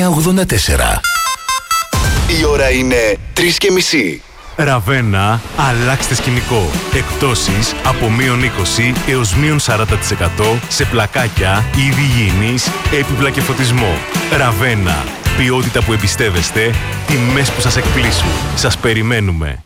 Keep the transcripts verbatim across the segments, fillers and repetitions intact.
ογδόντα τέσσερα. Η ώρα είναι τρεις και μισή. Ραβένα, αλλάξτε σκηνικό. Εκπτώσεις από μείον είκοσι έως μείον σαράντα τοις εκατό σε πλακάκια, είδη υγιεινής, έπιπλα και φωτισμό. Ραβένα, ποιότητα που εμπιστεύεστε, τιμές που σας εκπλήσουν. Σας περιμένουμε.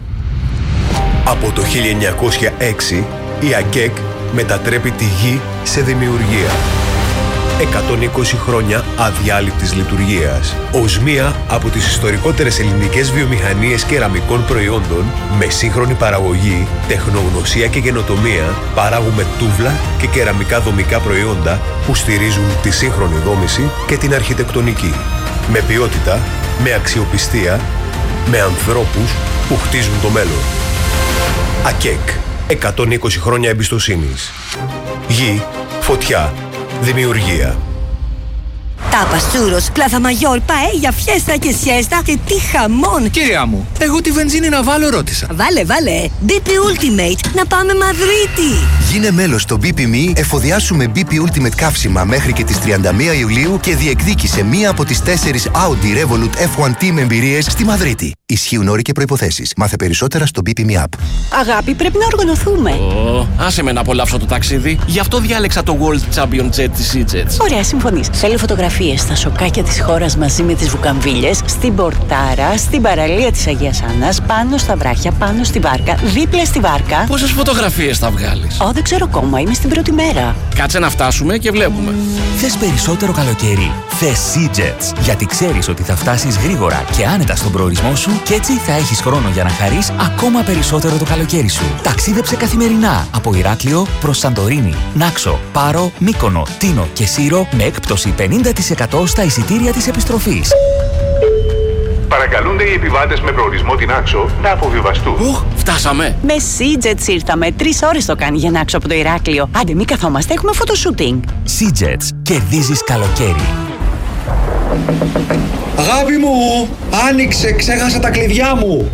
Από το χίλια εννιακόσια έξι η ΑΚΕΚ μετατρέπει τη γη σε δημιουργία. εκατόν είκοσι χρόνια αδιάλειπτης λειτουργίας. Ως μία από τις ιστορικότερες ελληνικές βιομηχανίες κεραμικών προϊόντων, με σύγχρονη παραγωγή, τεχνογνωσία και καινοτομία, παράγουμε τούβλα και κεραμικά δομικά προϊόντα που στηρίζουν τη σύγχρονη δόμηση και την αρχιτεκτονική. Με ποιότητα, με αξιοπιστία, με ανθρώπους που χτίζουν το μέλλον. ΑΚΕΚ. εκατόν είκοσι χρόνια εμπιστοσύνης. Γη, φωτιά, δημιουργία. Τάπα, σούρος, πλάθα μαγιόρ, παέλια, φιέστα και σιέστα και τι χαμόν! Κυρία μου, εγώ τη βενζίνη να βάλω ρώτησα. Βάλε, βάλε! μπι πι Ultimate, να πάμε Μαδρίτη! Γίνε μέλος στο μπι πι εμ ι, εφοδιάσου με μπι πι Ultimate καύσιμα μέχρι και τις τριάντα μία Ιουλίου και διεκδίκησε μία από τις τέσσερις Audi Revolut εφ ουάν Team εμπειρίες στη Μαδρίτη. Ισχύουν όροι και προϋποθέσεις. Μάθε περισσότερα στο μπι πι εμ ι App. Αγάπη, πρέπει να οργανωθούμε. Oh, άσε με να απολαύσω το ταξίδι. Γι' αυτό διάλεξα το World Champion Jet της EasyJet. Ωραία, συμφωνείς. Θέλω φωτογραφίες στα σοκάκια της χώρας μαζί με τις βουκαμβίλες, στην πορτάρα, στην παραλία της Αγίας Άννας, πάνω στα βράχια, πάνω στη βάρκα, δίπλα στη βάρκα. Πόσες φωτογραφίες θα βγάλεις? Ω, δεν ξέρω ακόμα, είμαι στην πρώτη μέρα. Κάτσε να φτάσουμε και βλέπουμε. Θες περισσότερο καλοκαίρι? Θες EasyJet. Γιατί ξέρεις ότι θα φτάσεις γρήγορα και άνετα στον προορισμό σου και έτσι θα έχεις χρόνο για να χαρείς ακόμα περισσότερο το καλοκαίρι σου. Ταξίδεψε καθημερινά από Ηράκλειο προς Σαντορίνη, Νάξο, Πάρο, Μύκονο, Τίνο και Σύρο με έκπτωση πενήντα τοις εκατό στα εισιτήρια της επιστροφής. Παρακαλούνται οι επιβάτες με προορισμό την Άξο να αποβιβαστούν. Οχ, φτάσαμε. Με EasyJet ήρθαμε. Τρεις ώρες το κάνει για να άξω από το Ηράκλειο. Άντε, μη καθόμαστε, έχουμε φωτοσούτινγκ. EasyJet. Κερδίζεις καλοκαίρι. Αγάπη μου, άνοιξε, ξέχασα τα κλειδιά μου.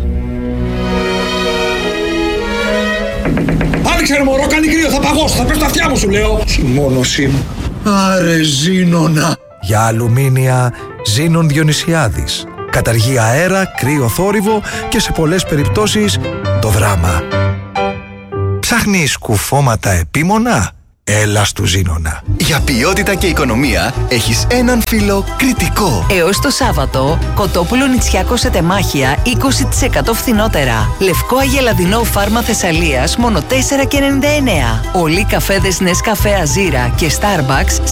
Άνοιξε ρε μωρό, κάνει κρύο, θα παγώσω, θα πέσω τα αυτιά μου σου λέω. Συμμόνωσή μου. Άρε Ζήνονα. Για αλουμίνια Ζήνων Διονυσιάδης. Καταργεί αέρα, κρύο θόρυβο και σε πολλές περιπτώσεις το δράμα. Ψάχνεις κουφώματα επίμονα? Έλα στου Ζήνονα. Για ποιότητα και οικονομία έχεις έναν φίλο κριτικό. Έως το Σάββατο, κοτόπουλο νητσιάκο σε τεμάχια είκοσι τοις εκατό φθηνότερα. Λευκό αγελαδινό φάρμα Θεσσαλίας μόνο τέσσερα και ενενήντα εννέα. Ολί καφέδες Νεσκαφέ Αζίρα και Starbucks